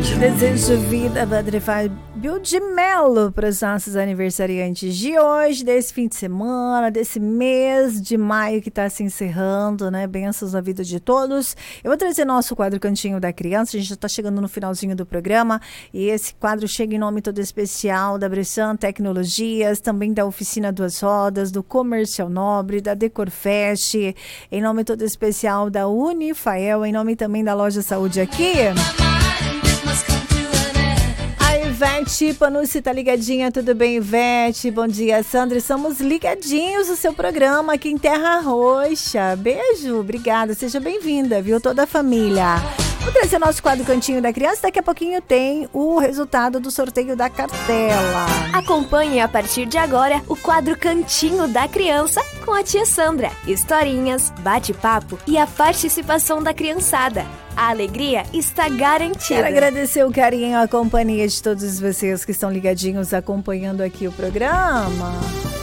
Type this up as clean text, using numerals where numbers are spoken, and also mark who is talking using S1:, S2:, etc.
S1: Desejo vida, Padre Fábio de Melo, para os nossos aniversariantes de hoje, desse fim de semana, desse mês de maio que está se encerrando, né? Bênçãos na vida de todos. Eu vou trazer nosso quadro Cantinho da Criança, a gente já está chegando no finalzinho do programa, e esse quadro chega em nome todo especial da Bressan Tecnologias, também da Oficina Duas Rodas, do Comercial Nobre, da Decorfest, em nome todo especial da Unifael, em nome também da Loja Saúde aqui. Ivete Panucci tá ligadinha, tudo bem, Ivete? Bom dia, Sandra. Estamos ligadinhos no seu programa aqui em Terra Roxa. Beijo, obrigada, seja bem-vinda, viu? Toda a família. Vou trazer nosso quadro Cantinho da Criança. Daqui a pouquinho tem o resultado do sorteio da cartela.
S2: Acompanhe a partir de agora o quadro Cantinho da Criança com a tia Sandra. Historinhas, bate-papo e a participação da criançada. A alegria está garantida.
S1: Quero agradecer o carinho e a companhia de todos vocês que estão ligadinhos acompanhando aqui o programa.